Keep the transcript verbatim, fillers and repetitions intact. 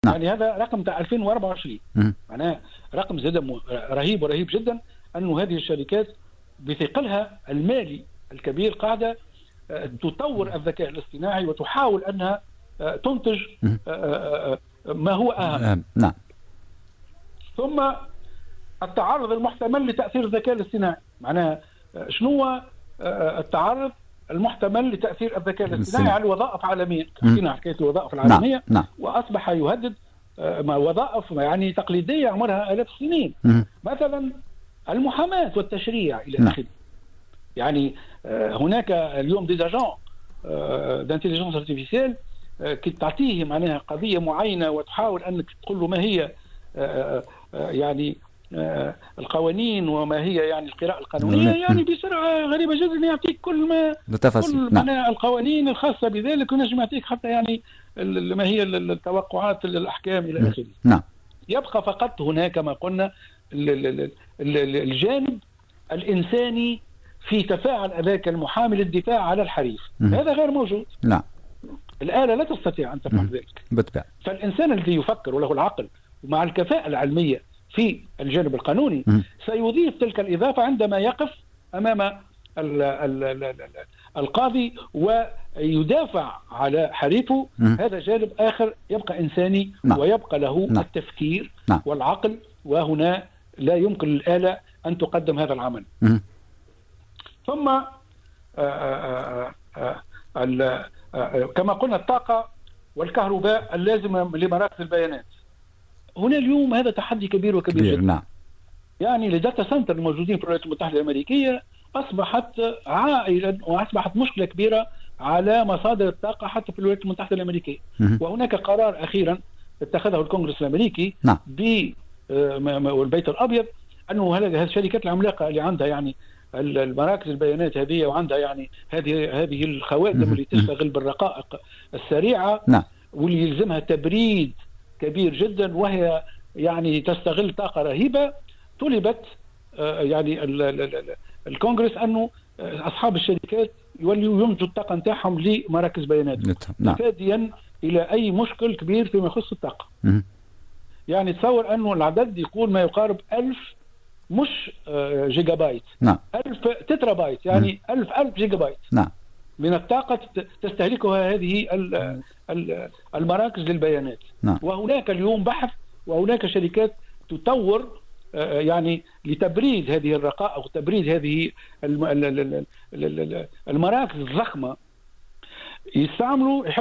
نعم. يعني هذا رقم تاع ألفين وأربعة وعشرين، معناها رقم زاد رهيب ورهيب جدا، انه هذه الشركات بثقلها المالي الكبير قاعده تطور الذكاء الاصطناعي وتحاول انها تنتج ما هو اهم. نعم. ثم التعرض المحتمل لتاثير الذكاء الاصطناعي، معناها شنو هو التعرض المحتمل لتاثير الذكاء الاصطناعي على الوظائف عالميا. حكينا حكايه الوظائف العالميه. نعم. نعم. واصبح يهدد وظائف يعني تقليديه عمرها آلاف السنين، مثلا المحاماه والتشريع الى اخره. يعني هناك اليوم دي اجون دانتيليجنس ارتيفيسيال كي تعطيه معناها قضيه معينه وتحاول انك تقول له ما هي يعني القوانين وما هي يعني القراءة القانونية، يعني بسرعة غريبة جدا يعطيك كل ما كل معناها القوانين الخاصة بذلك، ونجم يعطيك حتى يعني ما هي التوقعات الأحكام إلى آخره. نعم. يبقى فقط هناك كما قلنا الجانب الإنساني في تفاعل أذاك المحامي للدفاع على الحريف. هذا غير موجود. نعم. الآلة لا تستطيع أن تفعل ذلك بالطبع. فالإنسان الذي يفكر وله العقل ومع الكفاءة العلمية في الجانب القانوني م. سيضيف تلك الإضافة عندما يقف أمام ال ال ال القاضي ويدافع على حريفه. م. هذا جانب آخر يبقى إنساني. م. ويبقى له م. التفكير م. والعقل، وهنا لا يمكن للآلة أن تقدم هذا العمل. م. ثم آآ آآ آآ كما قلنا الطاقة والكهرباء اللازمة لمراكز البيانات. هنا اليوم هذا تحدي كبير وكبير كبير. جدا. نعم. يعني الداتا سنتر الموجودين في الولايات المتحدة الأمريكية أصبحت عائلة وأصبحت مشكلة كبيرة على مصادر الطاقة حتى في الولايات المتحدة الأمريكية. م- وهناك قرار أخيرا اتخذه الكونغرس الأمريكي. نعم. بالبيت الأبيض أنه هذه الشركات العملاقة اللي عندها يعني المراكز البيانات هذه وعندها يعني هذه هذه الخوادم م- اللي تشتغل بالرقائق السريعة. نعم. واللي يلزمها تبريد كبير جدا وهي يعني تستغل طاقة رهيبة. طلبت يعني الكونغرس أنه أصحاب الشركات يوليوا ينتجوا الطاقة نتاعهم لمراكز بيانات مفاديا إلى أي مشكل كبير فيما يخص الطاقة. م- يعني تصور أنه العدد يقول ما يقارب ألف مش جيجا بايت. نعم. ألف تترا بايت، يعني م- ألف ألف جيجا بايت. نعم. من الطاقة تستهلكها هذه المراكز للبيانات. نعم. وهناك اليوم بحث وهناك شركات تطور يعني لتبريد هذه الرقائق وتبريد هذه المراكز الضخمة يستعملوا